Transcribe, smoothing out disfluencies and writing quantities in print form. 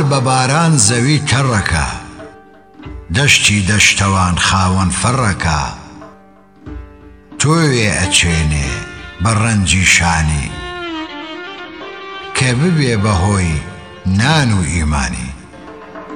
بە باران زەوی کەڕەکە دەشتی دەشتەوان خاوەن فەڕەکە تۆوێ ئەچێنێ بە ڕەنجی شانی کە ببێ بەهۆی نان و ئیمانی